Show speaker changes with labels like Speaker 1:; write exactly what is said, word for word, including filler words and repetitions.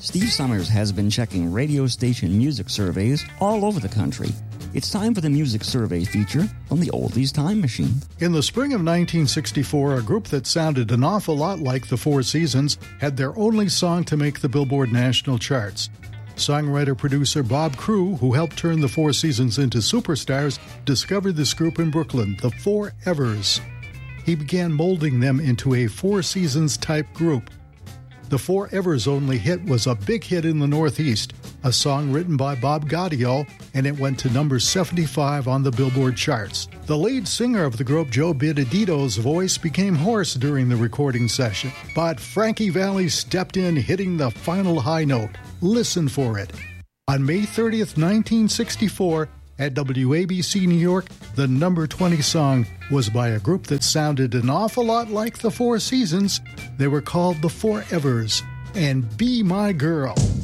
Speaker 1: Steve Summers has been checking radio station music surveys all over the country. It's time for the Music Survey feature from the Oldies Time Machine.
Speaker 2: In the spring of nineteen sixty-four, a group that sounded an awful lot like the Four Seasons had their only song to make the Billboard national charts. Songwriter-producer Bob Crew, who helped turn the Four Seasons into superstars, discovered this group in Brooklyn, the Four Evers. He began molding them into a Four Seasons-type group. The Four Evers' only hit was a big hit in the Northeast, a song written by Bob Gaudio, and it went to number seventy-five on the Billboard charts. The lead singer of the group, Joe Benedito's voice became hoarse during the recording session, but Frankie Valli stepped in, hitting the final high note. Listen for it. On May thirtieth, nineteen sixty-four, at W A B C New York, the number twenty song was by a group that sounded an awful lot like the Four Seasons. They were called the Four Evers, and Be My Girl.